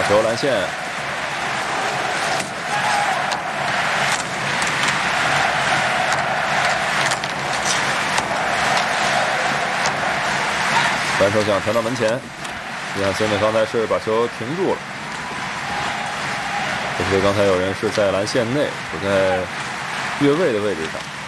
球蓝线。反手想传到门前，约翰森呢刚才是把球停住了。这是刚才有人是在蓝线内，不在越位的位置上。